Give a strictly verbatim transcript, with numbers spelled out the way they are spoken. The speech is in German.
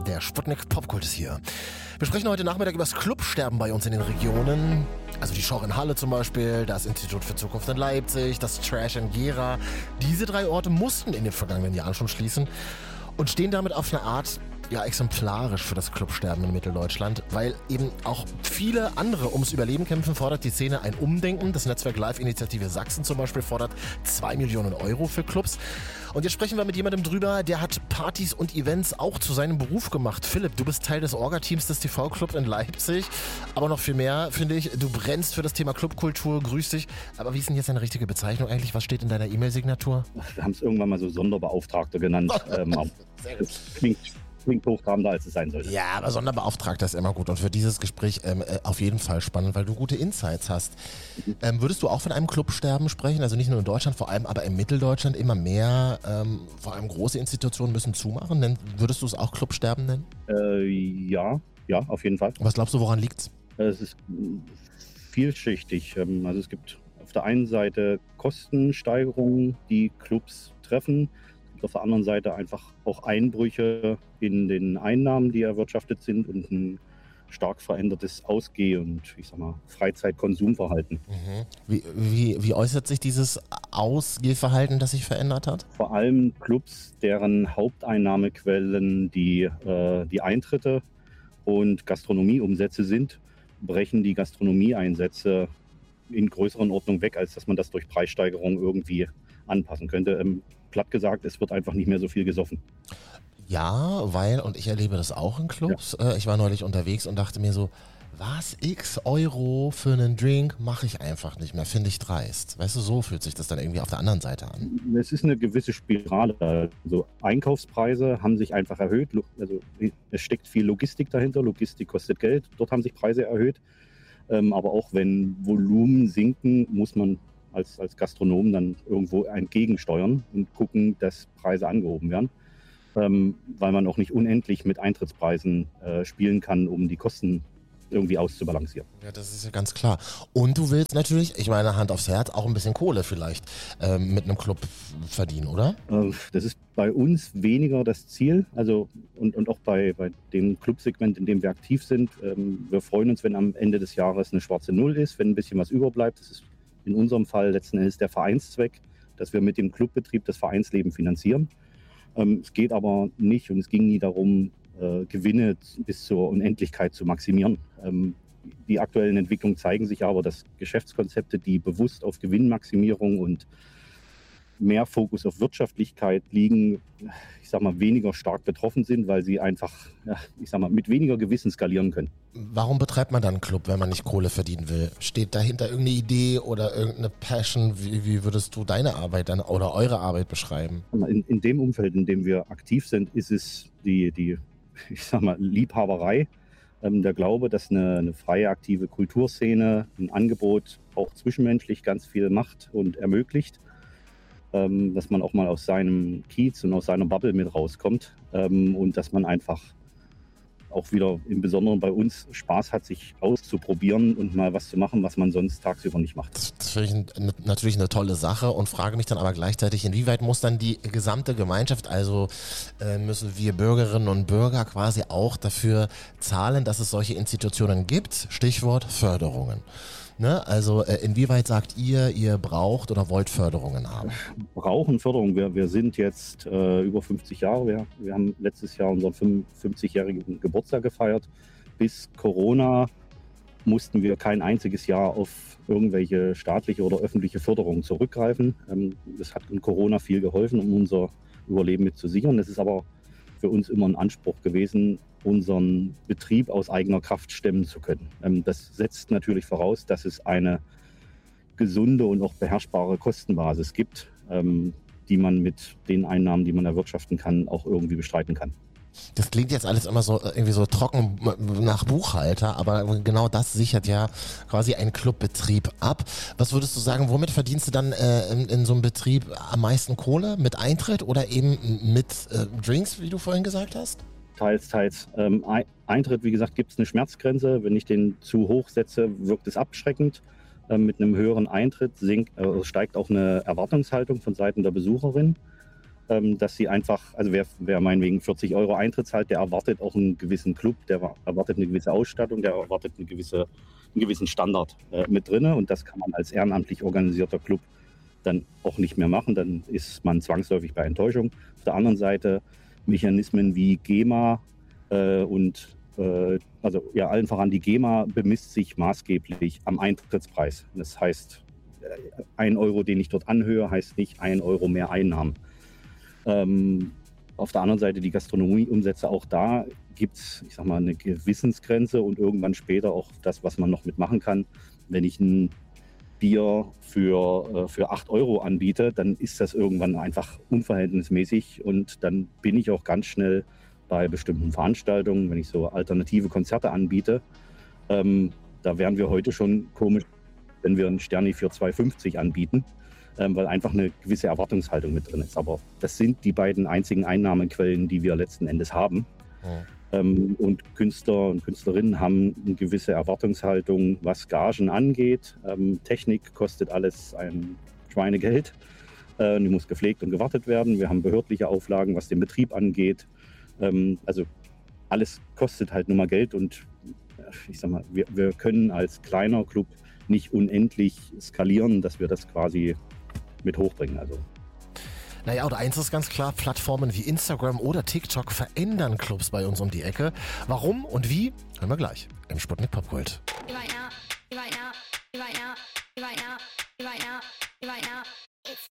Der Sputnik Popkult ist hier. Wir sprechen heute Nachmittag über das Clubsterben bei uns in den Regionen. Also die Schorr in Halle zum Beispiel, das Institut für Zukunft in Leipzig, das Trash in Gera. Diese drei Orte mussten in den vergangenen Jahren schon schließen und stehen damit auf eine Art ja exemplarisch für das Clubsterben in Mitteldeutschland, weil eben auch viele andere ums Überleben kämpfen, fordert die Szene ein Umdenken. Das Netzwerk Live-Initiative Sachsen zum Beispiel fordert zwei Millionen Euro für Clubs. Und jetzt sprechen wir mit jemandem drüber, der hat Partys und Events auch zu seinem Beruf gemacht. Philipp, du bist Teil des Orga-Teams des T V-Club in Leipzig. Aber noch viel mehr, finde ich, du brennst für das Thema Clubkultur, grüß dich. Aber wie ist denn jetzt deine richtige Bezeichnung eigentlich? Was steht in deiner E-Mail-Signatur? Wir haben es irgendwann mal so Sonderbeauftragter genannt. ähm, das klingt klingt hochtrabender, als es sein sollte. Ja, aber Sonderbeauftragter ist immer gut und für dieses Gespräch ähm, auf jeden Fall spannend, weil du gute Insights hast. Mhm. Ähm, würdest du auch von einem Clubsterben sprechen? Also nicht nur in Deutschland, vor allem aber in Mitteldeutschland immer mehr, ähm, vor allem große Institutionen müssen zumachen. Nenn, würdest du es auch Clubsterben nennen? Äh, ja, ja, auf jeden Fall. Was glaubst du, woran liegt's? Es ist vielschichtig. Also es gibt auf der einen Seite Kostensteigerungen, die Clubs treffen. Auf der anderen Seite einfach auch Einbrüche in den Einnahmen, die erwirtschaftet sind und ein stark verändertes Ausgeh- und ich sag mal Freizeitkonsumverhalten. Mhm. Wie, wie, wie äußert sich dieses Ausgehverhalten, das sich verändert hat? Vor allem Clubs, deren Haupteinnahmequellen die, äh, die Eintritte und Gastronomieumsätze sind, brechen die Gastronomieeinsätze in größeren Ordnung weg, als dass man das durch Preissteigerung irgendwie anpassen könnte. Ähm, platt gesagt, es wird einfach nicht mehr so viel gesoffen. Ja, weil, und ich erlebe das auch in Clubs, ja. äh, ich war neulich unterwegs und dachte mir so, was, x Euro für einen Drink mache ich einfach nicht mehr, finde ich dreist. Weißt du, so fühlt sich das dann irgendwie auf der anderen Seite an. Es ist eine gewisse Spirale. Also Einkaufspreise haben sich einfach erhöht. Also es steckt viel Logistik dahinter. Logistik kostet Geld. Dort haben sich Preise erhöht. Ähm, aber auch wenn Volumen sinken, muss man als, als Gastronom dann irgendwo entgegensteuern und gucken, dass Preise angehoben werden, ähm, weil man auch nicht unendlich mit Eintrittspreisen äh, spielen kann, um die Kosten irgendwie auszubalancieren. Ja, das ist ja ganz klar. Und du willst natürlich, ich meine Hand aufs Herz, auch ein bisschen Kohle vielleicht ähm, mit einem Club verdienen, oder? Äh, das ist bei uns weniger das Ziel, also und, und auch bei, bei dem Clubsegment, in dem wir aktiv sind. Ähm, wir freuen uns, wenn am Ende des Jahres eine schwarze Null ist, wenn ein bisschen was überbleibt. Das ist in unserem Fall letzten Endes der Vereinszweck, dass wir mit dem Clubbetrieb das Vereinsleben finanzieren. Ähm, es geht aber nicht und es ging nie darum, äh, Gewinne bis zur Unendlichkeit zu maximieren. Ähm, die aktuellen Entwicklungen zeigen sich aber, dass Geschäftskonzepte, die bewusst auf Gewinnmaximierung und mehr Fokus auf Wirtschaftlichkeit liegen, ich sag mal, weniger stark betroffen sind, weil sie einfach, ja, ich sag mal, mit weniger Gewissen skalieren können. Warum betreibt man dann einen Club, wenn man nicht Kohle verdienen will? Steht dahinter irgendeine Idee oder irgendeine Passion? Wie, wie würdest du deine Arbeit dann oder eure Arbeit beschreiben? In, in dem Umfeld, in dem wir aktiv sind, ist es die, die ich sag mal, Liebhaberei, ähm, der Glaube, dass eine, eine freie, aktive Kulturszene ein Angebot auch zwischenmenschlich ganz viel macht und ermöglicht. Ähm, dass man auch mal aus seinem Kiez und aus seiner Bubble mit rauskommt ähm, und dass man einfach auch wieder im Besonderen bei uns Spaß hat, sich auszuprobieren und mal was zu machen, was man sonst tagsüber nicht macht. Das, das finde ich ein, natürlich eine tolle Sache und frage mich dann aber gleichzeitig, inwieweit muss dann die gesamte Gemeinschaft, also äh, müssen wir Bürgerinnen und Bürger quasi auch dafür zahlen, dass es solche Institutionen gibt? Stichwort Förderungen. Ne? Also äh, inwieweit sagt ihr, ihr braucht oder wollt Förderungen haben? Brauchen Förderung. Wir, wir sind jetzt äh, über fünfzig Jahre. Wir, wir haben letztes Jahr unseren fünfzigjährigen Geburtstag gefeiert. Bis Corona mussten wir kein einziges Jahr auf irgendwelche staatliche oder öffentliche Förderungen zurückgreifen. Ähm, das hat in Corona viel geholfen, um unser Überleben mit zu sichern. Das ist aber für uns immer ein Anspruch gewesen, unseren Betrieb aus eigener Kraft stemmen zu können. Ähm, das setzt natürlich voraus, dass es eine gesunde und auch beherrschbare Kostenbasis gibt, ähm, die man mit den Einnahmen, die man erwirtschaften kann, auch irgendwie bestreiten kann. Das klingt jetzt alles immer so irgendwie so trocken nach Buchhalter, aber genau das sichert ja quasi einen Clubbetrieb ab. Was würdest du sagen, womit verdienst du dann äh, in, in so einem Betrieb am meisten Kohle? Mit Eintritt oder eben mit äh, Drinks, wie du vorhin gesagt hast? Teils, teils. Ähm, Eintritt, wie gesagt, gibt es eine Schmerzgrenze. Wenn ich den zu hoch setze, wirkt es abschreckend. Ähm, mit einem höheren Eintritt sinkt, äh, steigt auch eine Erwartungshaltung von Seiten der Besucherin. ähm, dass sie einfach, also wer, wer meinetwegen vierzig Euro Eintritt zahlt, der erwartet auch einen gewissen Club, der erwartet eine gewisse Ausstattung, der erwartet eine gewisse, einen gewissen Standard äh, mit drin. Und das kann man als ehrenamtlich organisierter Club dann auch nicht mehr machen. Dann ist man zwangsläufig bei Enttäuschung. Auf der anderen Seite Mechanismen wie GEMA äh, und äh, also ja, allen voran die GEMA bemisst sich maßgeblich am Eintrittspreis. Das heißt, ein Euro, den ich dort anhöhe, heißt nicht ein Euro mehr Einnahmen. Ähm, auf der anderen Seite die Gastronomieumsätze, auch da gibt es, ich sag mal, eine Gewissensgrenze und irgendwann später auch das, was man noch mitmachen kann. Wenn ich ein Bier für, äh, für acht Euro anbiete, dann ist das irgendwann einfach unverhältnismäßig und dann bin ich auch ganz schnell bei bestimmten Veranstaltungen, wenn ich so alternative Konzerte anbiete. Ähm, da wären wir heute schon komisch, wenn wir einen Sterni für zwei fünfzig anbieten, ähm, weil einfach eine gewisse Erwartungshaltung mit drin ist. Aber das sind die beiden einzigen Einnahmequellen, die wir letzten Endes haben. Ja. Ähm, und Künstler und Künstlerinnen haben eine gewisse Erwartungshaltung, was Gagen angeht. Ähm, Technik kostet alles ein Schweinegeld. Äh, die muss gepflegt und gewartet werden. Wir haben behördliche Auflagen, was den Betrieb angeht. Ähm, also alles kostet halt nur mal Geld und ich sag mal, wir, wir können als kleiner Club nicht unendlich skalieren, dass wir das quasi mit hochbringen. Also. Naja, und eins ist ganz klar, Plattformen wie Instagram oder TikTok verändern Clubs bei uns um die Ecke. Warum und wie, hören wir gleich im Sputnik Popkult.